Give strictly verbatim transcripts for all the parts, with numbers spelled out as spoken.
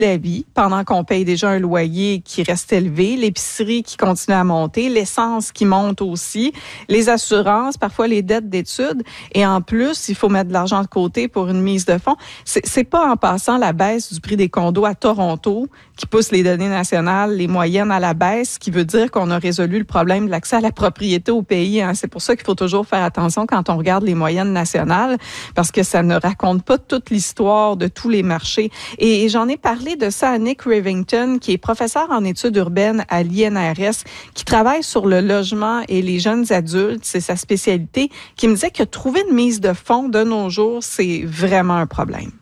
de la vie, pendant qu'on paye déjà un loyer qui reste élevé, l'épicerie qui continue à monter, l'essence qui monte aussi, les assurances, parfois les dettes d'études. Et en plus, il faut mettre de l'argent de côté pour une mise de fonds. C'est, c'est pas en passant la baisse du prix des condos à Toronto qui pousse les données nationales, les moyennes à la baisse, qui veut dire qu'on a résolu le problème de l'accès à la propriété au pays. Hein. C'est pour ça qu'il faut toujours faire attention quand on regarde les moyennes nationales, parce que ça ne raconte pas toute l'histoire de tous les marchés. Et, et j'en ai parlé de ça à Nick Rivington, qui est professeur en études urbaines à l'I N R S, qui travaille sur le logement et les jeunes adultes, c'est sa spécialité, qui me disait que trouver une mise de fonds de nos jours, c'est vraiment un problème.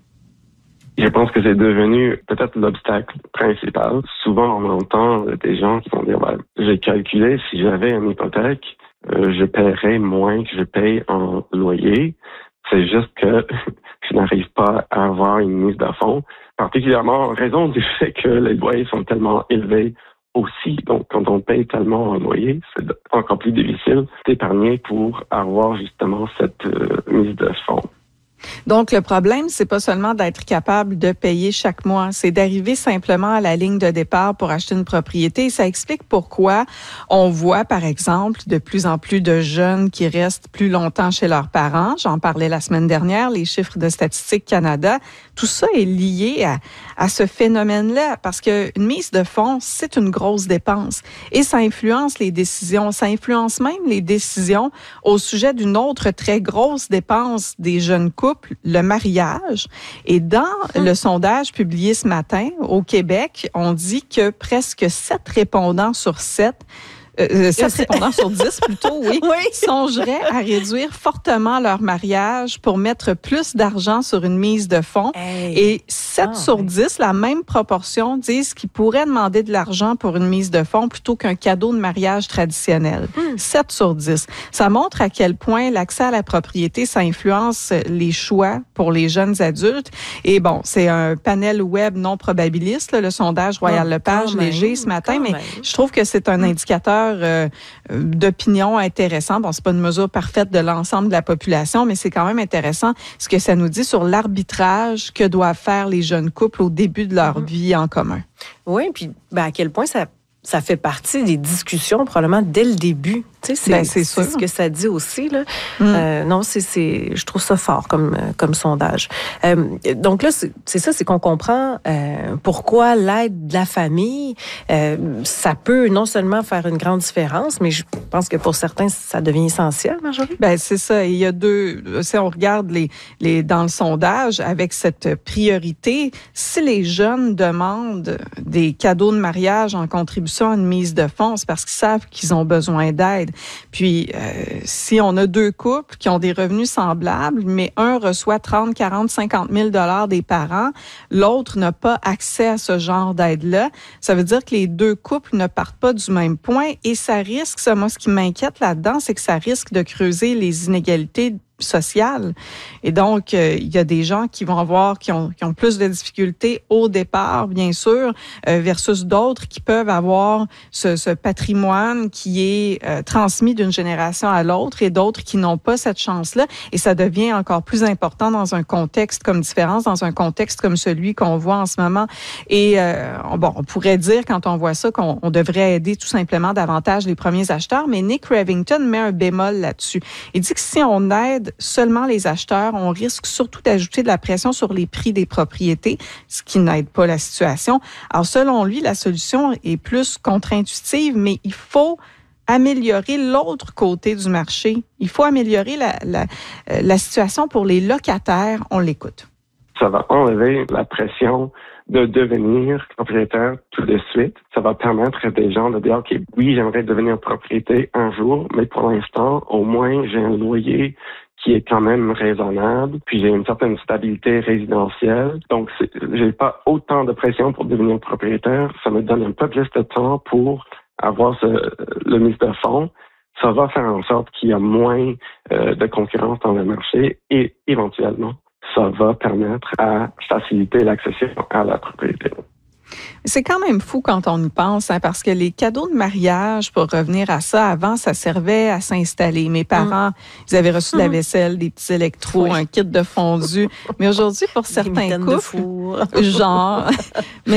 Je pense que c'est devenu peut-être l'obstacle principal. Souvent, on entend des gens qui vont dire ben, « J'ai calculé, si j'avais une hypothèque, euh, je paierais moins que je paye en loyer. C'est juste que je n'arrive pas à avoir une mise de fonds. » Particulièrement en raison du fait que les loyers sont tellement élevés aussi. Donc, quand on paye tellement en loyer, c'est encore plus difficile d'épargner pour avoir justement cette euh, mise de fonds. Donc, le problème, c'est pas seulement d'être capable de payer chaque mois, c'est d'arriver simplement à la ligne de départ pour acheter une propriété. Et ça explique pourquoi on voit, par exemple, de plus en plus de jeunes qui restent plus longtemps chez leurs parents. J'en parlais la semaine dernière, les chiffres de Statistique Canada. Tout ça est lié à, à ce phénomène-là, parce qu'une mise de fonds, c'est une grosse dépense. Et ça influence les décisions. Ça influence même les décisions au sujet d'une autre très grosse dépense des jeunes couples, le mariage. Et dans le sondage publié ce matin au Québec, on dit que presque sept répondants sur sept Euh, sept répondants sur dix plutôt, oui, oui, songeraient à réduire fortement leur mariage pour mettre plus d'argent sur une mise de fonds. Hey. Et sept ah, sur dix, la même proportion, disent qu'ils pourraient demander de l'argent pour une mise de fonds plutôt qu'un cadeau de mariage traditionnel. Hmm. sept sur dix. Ça montre à quel point l'accès à la propriété, ça influence les choix pour les jeunes adultes. Et bon, c'est un panel web non probabiliste, là, le sondage Royal-Lepage oh, léger ce matin, mais même. Je trouve que c'est un indicateur Euh, d'opinion intéressant. Bon, c'est pas une mesure parfaite de l'ensemble de la population, mais c'est quand même intéressant ce que ça nous dit sur l'arbitrage que doivent faire les jeunes couples au début de leur mm-hmm. vie en commun. Oui, puis ben, à quel point ça ça fait partie des discussions probablement dès le début. Tu sais, c'est, ben, c'est, c'est ce que ça dit aussi. Là. Mm. Euh, non, c'est, c'est, je trouve ça fort comme, comme sondage. Euh, donc là, c'est, c'est ça, c'est qu'on comprend euh, pourquoi l'aide de la famille, euh, ça peut non seulement faire une grande différence, mais je pense que pour certains, ça devient essentiel, Marjorie. Ben c'est ça. Il y a deux. Si on regarde les, les dans le sondage avec cette priorité, si les jeunes demandent des cadeaux de mariage en contribution à une mise de fonds, c'est parce qu'ils savent qu'ils ont besoin d'aide. Puis, euh, si on a deux couples qui ont des revenus semblables, mais un reçoit trente, quarante, cinquante mille dollars des parents, l'autre n'a pas accès à ce genre d'aide-là, ça veut dire que les deux couples ne partent pas du même point et ça risque, ça, moi, ce qui m'inquiète là-dedans, c'est que ça risque de creuser les inégalités sociale. Et donc, euh, il y a des gens qui vont avoir, qui ont, qui ont plus de difficultés au départ, bien sûr, euh, versus d'autres qui peuvent avoir ce, ce patrimoine qui est euh, transmis d'une génération à l'autre et d'autres qui n'ont pas cette chance-là. Et ça devient encore plus important dans un contexte comme différence, dans un contexte comme celui qu'on voit en ce moment. Et euh, bon, on pourrait dire, quand on voit ça, qu'on on devrait aider tout simplement davantage les premiers acheteurs, mais Nick Rivington met un bémol là-dessus. Il dit que si on aide seulement les acheteurs, on risque surtout d'ajouter de la pression sur les prix des propriétés, ce qui n'aide pas la situation. Alors, selon lui, la solution est plus contre-intuitive, mais il faut améliorer l'autre côté du marché. Il faut améliorer la, la, la situation pour les locataires. On l'écoute. Ça va enlever la pression de devenir propriétaire tout de suite. Ça va permettre à des gens de dire, OK, oui, j'aimerais devenir propriétaire un jour, mais pour l'instant, au moins, j'ai un loyer qui est quand même raisonnable, puis j'ai une certaine stabilité résidentielle. Donc, c'est, j'ai pas autant de pression pour devenir propriétaire. Ça me donne un peu plus de temps pour avoir ce, le mise de fonds. Ça va faire en sorte qu'il y a moins euh, de concurrence dans le marché et éventuellement, ça va permettre à faciliter l'accession à la propriété. C'est quand même fou quand on y pense, hein, parce que les cadeaux de mariage, pour revenir à ça, avant, ça servait à s'installer. Mes parents, mmh. ils avaient reçu de la vaisselle, des petits électros, oui. un kit de fondu. Mais aujourd'hui, pour certains couples, genre... mais